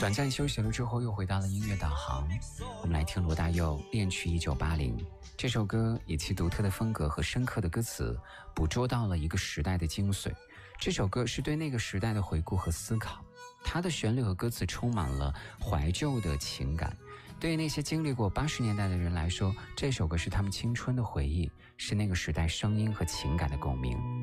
短暂休息了之后，又回到了音乐导航。我们来听罗大佑《恋曲1980》这首歌，以其独特的风格和深刻的歌词，捕捉到了一个时代的精髓。这首歌是对那个时代的回顾和思考，它的旋律和歌词充满了怀旧的情感。对于那些经历过80年代的人来说，这首歌是他们青春的回忆，是那个时代声音和情感的共鸣。